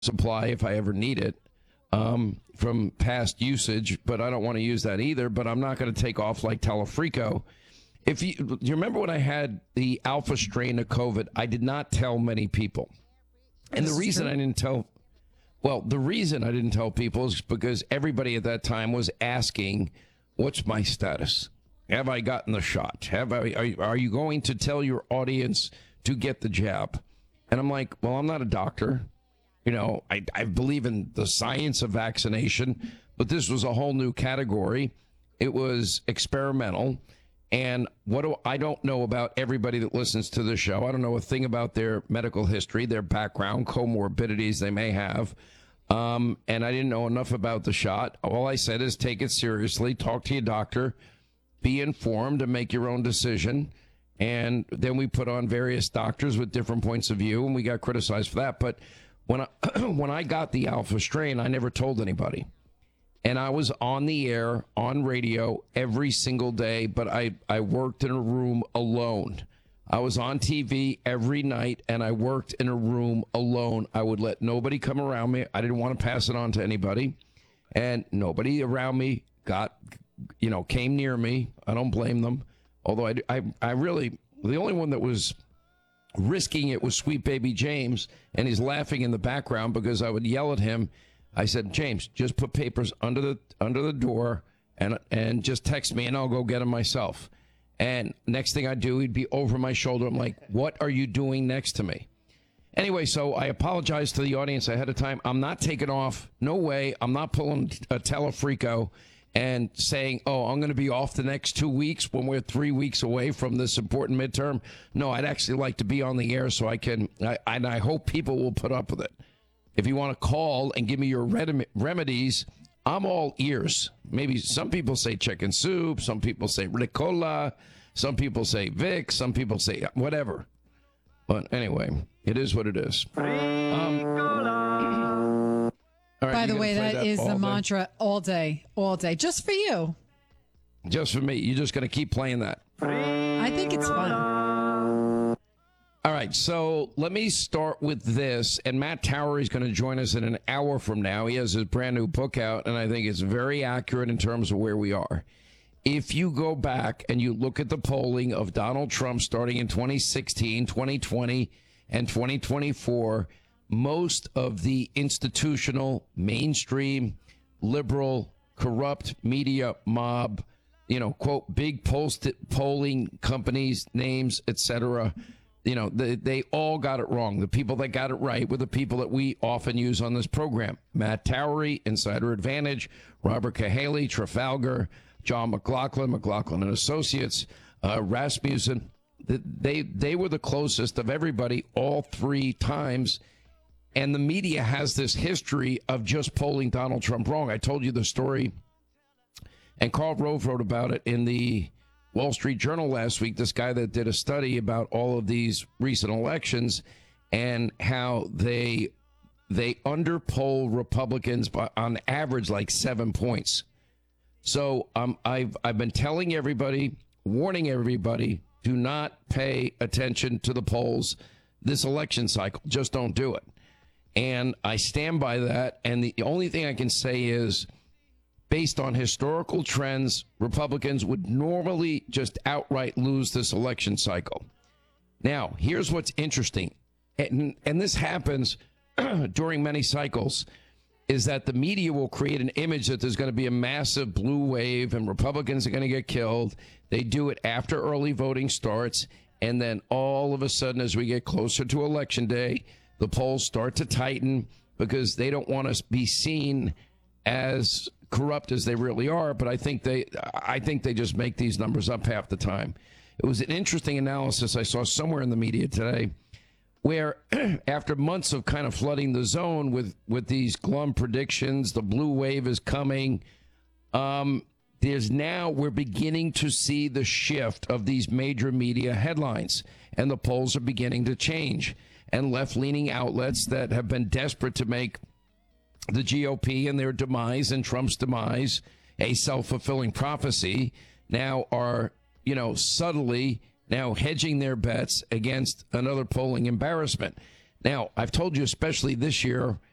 supply if I ever need it from past usage, but I don't want to use that either. But I'm not going to take off like Telefrico. If you remember when I had the alpha strain of COVID, I did not tell many people. And the reason I didn't tell people is because everybody at that time was asking, what's my status? Have I gotten the shot? Are you going to tell your audience to get the jab? And I'm like, well, I'm not a doctor. You know, I believe in the science of vaccination, but this was a whole new category. It was experimental. And I don't know about everybody that listens to the show. I don't know a thing about their medical history, their background, comorbidities they may have. And I didn't know enough about the shot. All I said is take it seriously, talk to your doctor, be informed, and make your own decision. And then we put on various doctors with different points of view, and we got criticized for that. But when I got the alpha strain, I never told anybody. And I was on the air, on radio, every single day, but I worked in a room alone. I was on TV every night, and I worked in a room alone. I would let nobody come around me. I didn't want to pass it on to anybody. And nobody around me came near me. I don't blame them. Although I really, the only one that was risking it was Sweet Baby James, and he's laughing in the background because I would yell at him. I said, James, just put papers under the door and just text me, and I'll go get them myself. And next thing I do, he'd be over my shoulder. I'm like, what are you doing next to me? Anyway, so I apologize to the audience ahead of time. I'm not taking off. No way. I'm not pulling a Telefrico and saying, oh, I'm going to be off the next 2 weeks when we're 3 weeks away from this important midterm. No, I'd actually like to be on the air so I hope people will put up with it. If you want to call and give me your remedies, I'm all ears. Maybe some people say chicken soup, some people say Ricola, some people say Vicks, some people say whatever. But anyway, it is what it is. All right, by the way, that is the mantra all day, just for you. Just for me. You're just going to keep playing that. I think it's fun. All right, so let me start with this, and Matt Towery is going to join us in an hour from now. He has his brand new book out, and I think it's very accurate in terms of where we are. If you go back and you look at the polling of Donald Trump starting in 2016, 2020, and 2024, most of the institutional, mainstream, liberal, corrupt media mob, quote, big polling companies, names, etc., they all got it wrong. The people that got it right were the people that we often use on this program. Matt Towery, Insider Advantage, Robert Cahaly, Trafalgar, John McLaughlin, McLaughlin and Associates, Rasmussen. They were the closest of everybody all three times. And the media has this history of just polling Donald Trump wrong. I told you the story, and Karl Rove wrote about it in the Wall Street Journal last week, this guy that did a study about all of these recent elections and how they underpoll Republicans by, on average, like 7 points. So I've been telling everybody, warning everybody, do not pay attention to the polls this election cycle. Just don't do it. And I stand by that. And the only thing I can say is, based on historical trends, Republicans would normally just outright lose this election cycle. Now, here's what's interesting, and this happens during many cycles, is that the media will create an image that there's going to be a massive blue wave and Republicans are going to get killed. They do it after early voting starts, and then all of a sudden, as we get closer to Election Day, the polls start to tighten because they don't want to be seen as corrupt as they really are, but I think they just make these numbers up half the time. It was an interesting analysis I saw somewhere in the media today where after months of kind of flooding the zone with these glum predictions, the blue wave is coming, we're beginning to see the shift of these major media headlines, and the polls are beginning to change, and left-leaning outlets that have been desperate to make the GOP and their demise and Trump's demise a self-fulfilling prophecy now are, subtly now hedging their bets against another polling embarrassment. Now, I've told you, especially this year,